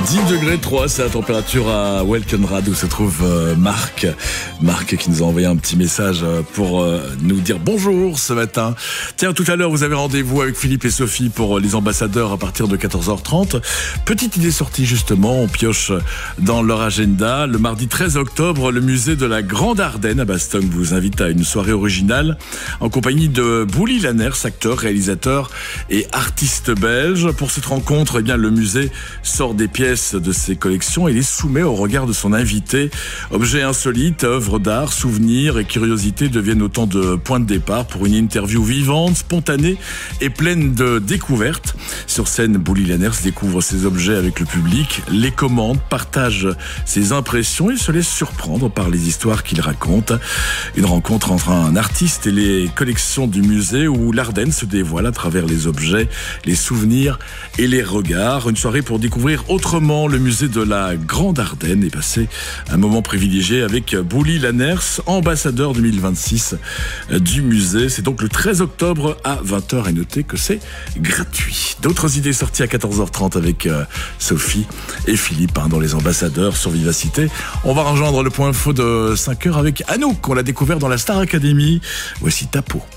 10°3, c'est la température à Welkenrad où se trouve Marc. Marc qui nous a envoyé un petit message pour nous dire bonjour ce matin. Tiens, tout à l'heure, vous avez rendez-vous avec Philippe et Sophie pour les ambassadeurs à partir de 14h30. Petite idée sortie justement, on pioche dans leur agenda. Le mardi 13 octobre, le musée de la Grande Ardenne à Bastogne vous invite à une soirée originale en compagnie de Bouli Lanners, acteur, réalisateur et artiste belge. Pour cette rencontre, eh bien, le musée sort des pièces de ses collections et les soumet au regard de son invité. Objets insolites, œuvres d'art, souvenirs et curiosités deviennent autant de points de départ pour une interview vivante, spontanée et pleine de découvertes. Sur scène, Bouli Lanners découvre ses objets avec le public, les commande, partage ses impressions et se laisse surprendre par les histoires qu'il raconte. Une rencontre entre un artiste et les collections du musée où l'Ardenne se dévoile à travers les objets, les souvenirs et les regards. Une soirée pour découvrir autrement le musée de la Grande Ardenne et passer un moment privilégié avec Bouli Lanners, ambassadeur 2026 du musée. C'est donc le 13 octobre à 20h et notez que c'est gratuit. D'autres idées sorties à 14h30 avec Sophie et Philippe dans les ambassadeurs sur Vivacité. On va rejoindre le point info de 5h avec Anouk, qu'on l'a découvert dans la Star Academy. Voici ta peau.